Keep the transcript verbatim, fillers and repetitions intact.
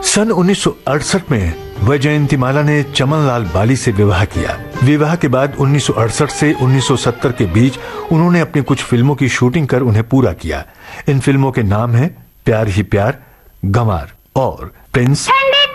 सन उन्नीस सौ अड़सठ में वैजयंतीमाला ने चमनलाल बाली से विवाह किया। विवाह के बाद उन्नीस सौ अड़सठ से उन्नीस सौ सत्तर के बीच उन्होंने अपनी कुछ फिल्मों की शूटिंग कर उन्हें पूरा किया। इन फिल्मों के नाम हैं प्यार ही प्यार, गंवार और प्रिंस।